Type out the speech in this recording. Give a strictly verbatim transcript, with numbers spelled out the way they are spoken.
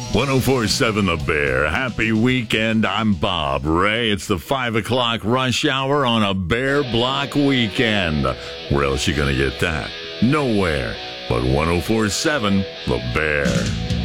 ten forty-seven The Bear. Happy weekend. I'm Bob Ray. It's the five o'clock rush hour on a Bear Block weekend. Where else you going to get that? Nowhere but ten forty-seven The Bear.